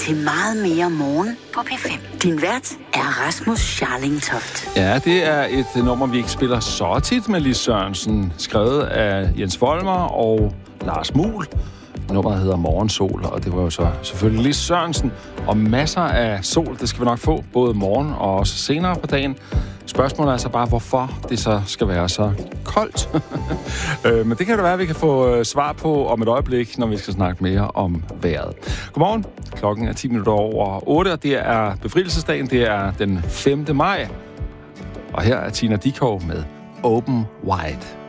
til meget mere morgen på P5. Din vært er Rasmus Scharlingtoft. Ja, det er et nummer, vi ikke spiller så tit med Lis Sørensen. Skrevet af Jens Volmer og Lars Muhl. Nummeret hedder Morgensol, og det var jo så selvfølgelig Lis Sørensen. Og masser af sol, det skal vi nok få, både morgen og også senere på dagen. Spørgsmålet er altså bare, hvorfor det så skal være så koldt. Men det kan det være, at vi kan få svar på om et øjeblik, når vi skal snakke mere om vejret. Godmorgen. Klokken er 10 minutter over 8, og det er befrielsesdagen. Det er den 5. maj. Og her er Tina Dickow med Open Wide.